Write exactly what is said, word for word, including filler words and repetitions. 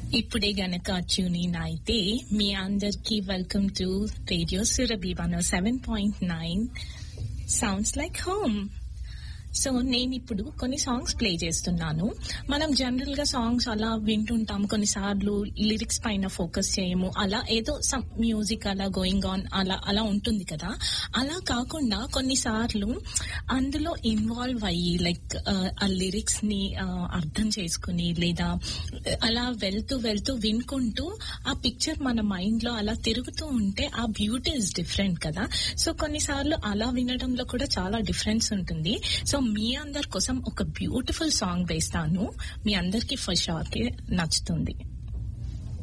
ఇప్పుడే గనక ట్యూన్ అయితే మీ అందరికి welcome to radio Surabhi one seven point nine sounds like home. So నేను ఇప్పుడు కొన్ని సాంగ్స్ ప్లే చేస్తున్నాను. మనం జనరల్ గా సాంగ్స్ అలా వింటుంటాం, కొన్నిసార్లు లిరిక్స్ పైన ఫోకస్ చేయము, అలా ఏదో సమ్ మ్యూజిక్ అలా గోయింగ్ ఆన్ అలా అలా ఉంటుంది కదా. అలా కాకుండా కొన్నిసార్లు అందులో ఇన్వాల్వ్ అయ్యి లైక్ ఆ లిరిక్స్ ని అర్థం చేసుకుని లేదా అలా వెళ్తూ వెళ్తూ వినుకుంటూ ఆ పిక్చర్ మన మైండ్ లో అలా తిరుగుతూ ఉంటే ఆ బ్యూటీ ఇస్ డిఫరెంట్ కదా. సో కొన్నిసార్లు అలా వినడంలో కూడా చాలా డిఫరెన్స్ ఉంటుంది. సో మీ అందరి కోసం ఒక బ్యూటిఫుల్ సాంగ్ వేస్తాను, మీ అందరికి ఫర్ షూర్ కి నచ్చుతుంది.